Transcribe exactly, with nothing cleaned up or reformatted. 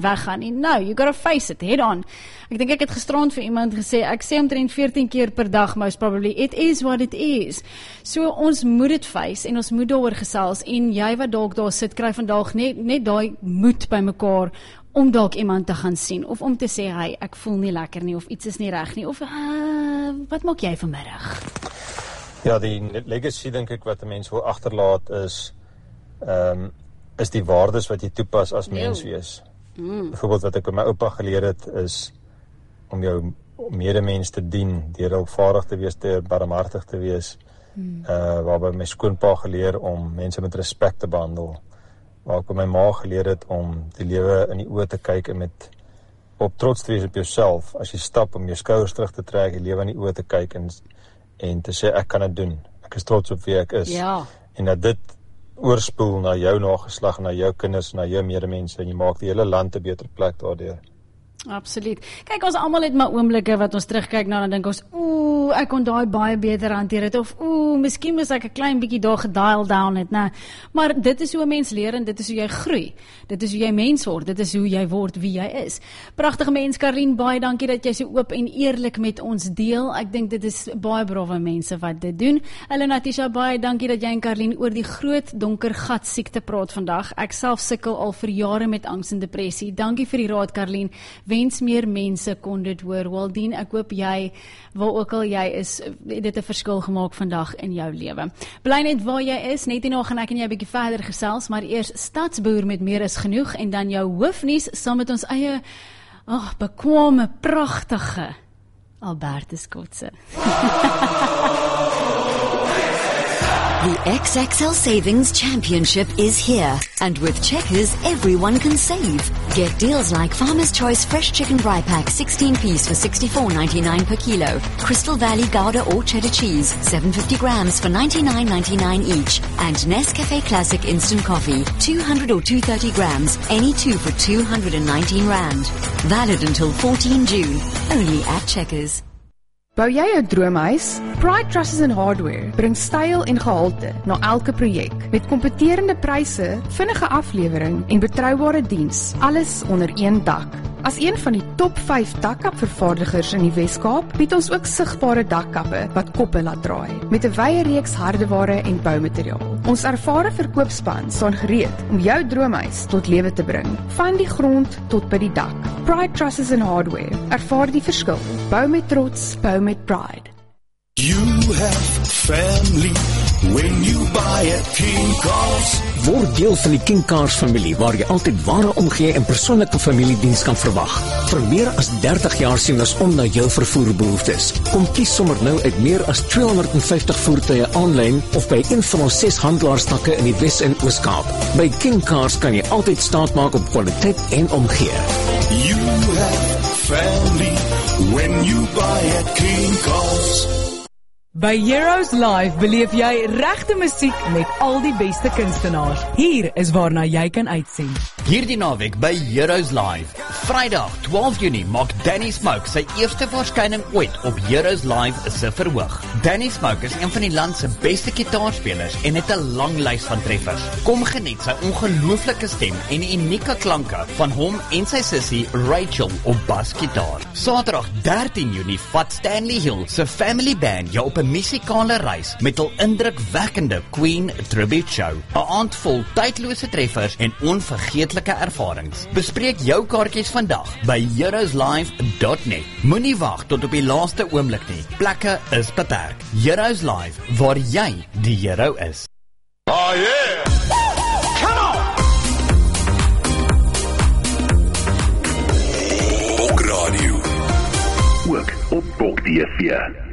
weggaan nie. No, you gotta face it, head on. Ek dink ek het gisterand vir iemand gesê, ek sê omtrent veertien keer per dag, most probably, it is what it is. So ons moet dit face, en ons moet daaroor gesels, en jy wat dalk daar sit, kry vandag net, net daai moed by mekaar, om dalk iemand te gaan sien, of om te sê, hey, ek voel nie lekker nie, of iets is nie reg nie, of, uh, wat maak jy vanmiddag? Ja, die legacy, denk ek, wat 'n mens wil agterlaat is, um, is die waardes wat jy toepas as mens wees. Mm. Bijvoorbeeld wat ek by my oupa geleer het, is om jou medemens te dien, deur hulpvaardig te wees, deur barmhartig te wees, mm. uh, waarby my skoonpa geleer om mense met respek te behandel, waar ek by my ma geleer het om die lewe in die oë te kyk en met op trots te wees op jouself, as jy stap om jou skouers terug te trek, die lewe in die oë te kyk en, en te sê, ek kan dit doen, ek is trots op wie ek is, ja. En dat dit oorspoel na jou nageslag, na jou kinders, na jou medemense, en jy maak die hele land 'n beter plek daardeur. Absoluut. Kyk, ons almal het maar oomblikke wat ons terugkyk na, dan dink ons, oeh, ek kon daai baie beter hanteer het, of oeh, miskien moes ek 'n klein bietjie daar gedial down het, nee. Maar dit is hoe 'n mens leer, en dit is hoe jy groei. Dit is hoe jy mens word, dit is hoe jy word wie jy is. Pragtige mens, Karlien, baie dankie dat jy so oop en eerlik met ons deel. Ek dink dit is baie brawe mense wat dit doen. Hallo Natisha, baie dankie dat jy en Karlien oor die groot donker gat siekte praat vandag. Ek self sukkel al vir jare met angs en depressie. Dankie vir die raad, Karlien. Wens meer mense kon dit hoor. Waldien, ek hoop jy, waar ook al jy is, dit 'n verskil gemaak vandag in jou lewe. Bly net waar jy is, net hierna gaan ek en jy 'n bietjie verder gesels, maar eers Stadsboer met meer is genoeg, en dan jou hoofnuus saam met ons eie, oh, bekwame, pragtige Albertus Kotse. The X X L Savings Championship is here, and with Checkers, everyone can save. Get deals like Farmer's Choice Fresh Chicken Dry Pack sixteen piece for sixty-four ninety-nine per kilo, Crystal Valley Gouda or Cheddar Cheese seven hundred fifty grams for ninety-nine ninety-nine each, and Nescafe Classic Instant Coffee two hundred or two hundred thirty grams, any two for two hundred nineteen rand. Valid until fourteenth June, only at Checkers. Bou jy 'n droomhuis? Pride Trusses and Hardware bring styl en gehalte na elke projek, met kompeterende pryse, vinnige aflewering en betroubare diens, alles onder een dak. As een van die top vyf dakkapvervaardigers in die Wes-Kaap, bied ons ook sigbare dakkappe wat koppe laat draai, met 'n wye reeks hardeware en boumateriaal. Ons ervare verkoopspan staan gereed om jou droomhuis tot lewe te bring, van die grond tot by die dak. Pride Trusses and Hardware, ervaar die verskil. Bou met trots, bou met pride. You have family when you buy at King Cars. Word deel van die King Cars familie, waar jy altyd ware omgee en persoonlike familiediens kan verwag. Vir meer as dertig jaar sien ons om na jou vervoerbehoeftes. Kom kies sommer nou uit meer as tweehonderdvyftig voertuie aanlyn of by een van ons ses handelaarstakke in die Wes- en Oos-Kaap. By King Cars kan jy altyd staat maak op kwaliteit en omgee. You have family when you buy at King Cars. By Heroes Live beleef jy regte musiek met al die beste kunstenaars. Hier is waarna jy kan uitsien. Hierdie naweek by Heroes Live. Vrydag twaalf Junie maak Danny Smoke sy eerste verskyning ooit op Heroes Live se verhoog. Danny Smoke is een van die land se beste gitaarspelers en het 'n lang lys van treffers. Kom geniet sy ongelooflike stem en die unieke klanke van hom en sy sussie Rachel op basgitaar. Saterdag dertien Junie vat Stanley Hill se Family Band jou op 'n musikale reis met hul indrukwekkende Queen Tribute Show. 'n Aand vol tydlose treffers en onvergeetlike ervarings. Bespreek jou kaartjies vandag by heroes live dot net. Moenie wag tot op die laaste oomblik nie. Plekke is beperk. Heroes Live, waar jy die hero is. Oh yeah! Come on! Bok Radio. Ook op Bok T V.